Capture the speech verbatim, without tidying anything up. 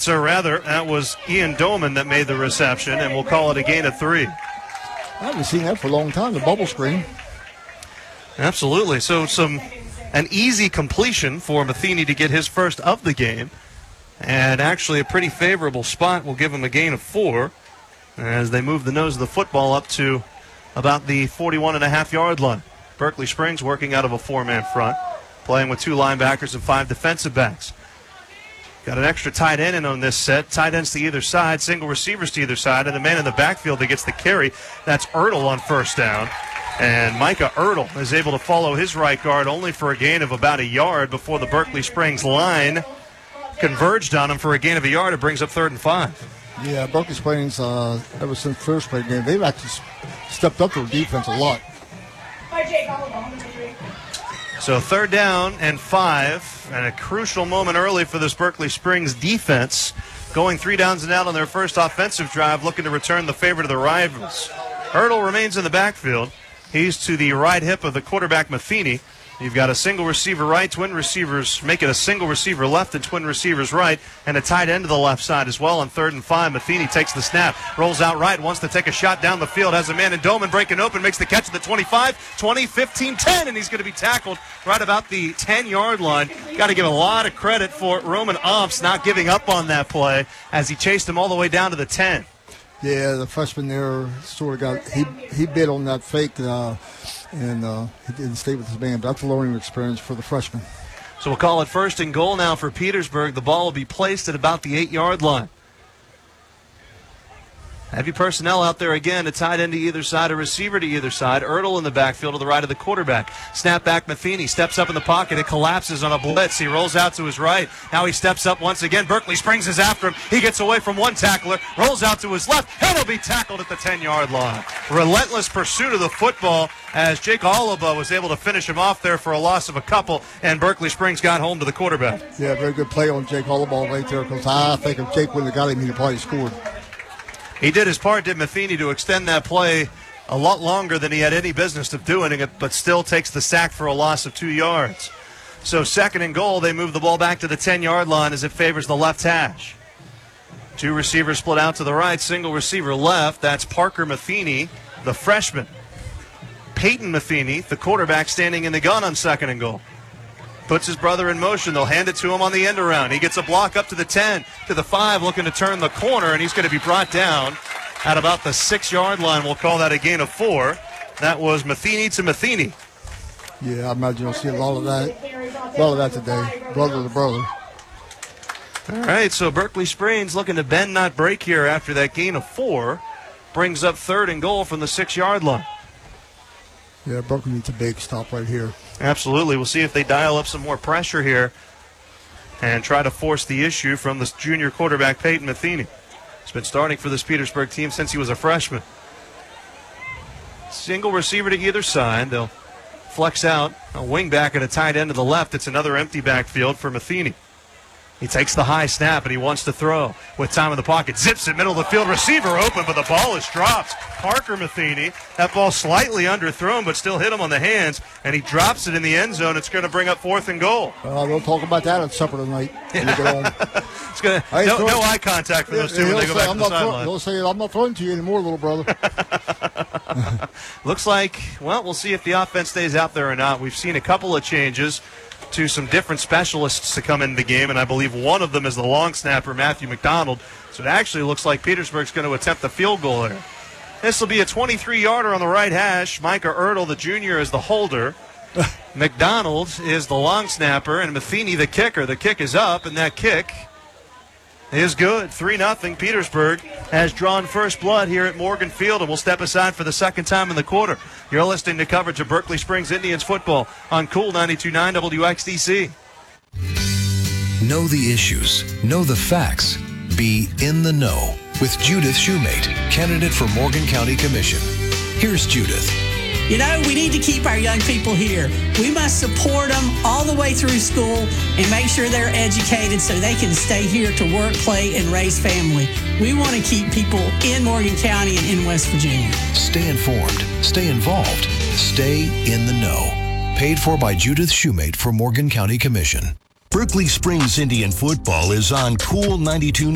So rather, that was Ian Doman that made the reception, and we'll call it a gain of three. I haven't seen that for a long time, the bubble screen. Absolutely. So some an easy completion for Matheny to get his first of the game. And actually a pretty favorable spot will give him a gain of four as they move the nose of the football up to about the forty-one and a half yard line. Berkeley Springs working out of a four-man front, playing with two linebackers and five defensive backs. Got an extra tight end in on this set. Tight ends to either side, single receivers to either side, and the man in the backfield that gets the carry, that's Ertl on first down. And Micah Ertl is able to follow his right guard only for a gain of about a yard before the Berkeley Springs line converged on him for a gain of a yard. It brings up third and five. Yeah, Berkeley Springs, uh, ever since first play game, they've actually stepped up their defense a lot. So third down and five, and a crucial moment early for this Berkeley Springs defense, going three downs and out on their first offensive drive, looking to return the favor to the rivals. Ertl remains in the backfield. He's to the right hip of the quarterback, Matheny. You've got a single receiver right, twin receivers, make it a single receiver left and twin receivers right, and a tight end to the left side as well on third and five. Matheny takes the snap, rolls out right, wants to take a shot down the field, has a man in Doman breaking open, makes the catch at the twenty-five, twenty, fifteen, ten, and he's going to be tackled right about the ten-yard line. Got to give a lot of credit for Roman Omps not giving up on that play as he chased him all the way down to the ten. Yeah, the freshman there sort of got, he he bid on that fake, uh, and uh, he didn't stay with his man. But that's a learning experience for the freshman. So we'll call it first and goal now for Petersburg. The ball will be placed at about the eight-yard line. Heavy personnel out there again, a tight end to either side, a receiver to either side. Ertl in the backfield to the right of the quarterback. Snap back, Matheny steps up in the pocket. It collapses on a blitz. He rolls out to his right. Now he steps up once again. Berkeley Springs is after him. He gets away from one tackler, rolls out to his left, and he'll be tackled at the ten-yard line. Relentless pursuit of the football as Jake Oliva was able to finish him off there for a loss of a couple, and Berkeley Springs got home to the quarterback. Yeah, very good play on Jake Oliva right there, because I think if Jake wouldn't have got him, he'd have probably scored. He did his part, did Matheny, to extend that play a lot longer than he had any business of doing it, but still takes the sack for a loss of two yards. So second and goal, they move the ball back to the ten-yard line as it favors the left hash. Two receivers split out to the right, single receiver left. That's Parker Matheny, the freshman. Peyton Matheny, the quarterback, standing in the gun on second and goal. Puts his brother in motion. They'll hand it to him on the end around. He gets a block up to the ten, to the five, looking to turn the corner, and he's going to be brought down at about the six-yard line. We'll call that a gain of four. That was Matheny to Matheny. Yeah, I imagine you'll see a lot of that, a lot of that today, brother to brother. All right, so Berkeley Springs looking to bend, not break here after that gain of four. Brings up third and goal from the six-yard line. Yeah, Berkeley needs a big stop right here. Absolutely. We'll see if they dial up some more pressure here and try to force the issue from the junior quarterback, Peyton Matheny. He's been starting for this Petersburg team since he was a freshman. Single receiver to either side. They'll flex out a wing back and a tight end to the left. It's another empty backfield for Matheny. He takes the high snap, and he wants to throw with time in the pocket. Zips it, middle of the field, receiver open, but the ball is dropped. Parker Matheny, that ball slightly underthrown, but still hit him on the hands, and he drops it in the end zone. It's going to bring up fourth and goal. Uh, we'll talk about that at supper tonight. Yeah. It's gonna, no, no eye contact for those two yeah, when they go say, back I'm to the not sideline. They'll say, I'm not throwing to you anymore, little brother. Looks like, well, we'll see if the offense stays out there or not. We've seen a couple of changes to some different specialists to come into the game, and I believe one of them is the long snapper, Matthew McDonald. So it actually looks like Petersburg's going to attempt the field goal there. This will be a twenty-three-yarder on the right hash. Micah Ertl, the junior, is the holder. McDonald is the long snapper, and Matheny the kicker. The kick is up, and that kick is good. three nothing. Petersburg has drawn first blood here at Morgan Field, and we'll step aside for the second time in the quarter. You're listening to coverage of Berkeley Springs Indians football on Cool ninety-two point nine W X D C. Know the issues. Know the facts. Be in the know with Judith Shoemate, candidate for Morgan County Commission. Here's Judith. You know, we need to keep our young people here. We must support them all the way through school and make sure they're educated so they can stay here to work, play, and raise family. We want to keep people in Morgan County and in West Virginia. Stay informed. Stay involved. Stay in the know. Paid for by Judith Shoemate for Morgan County Commission. Berkeley Springs Indian football is on Cool ninety-two point nine.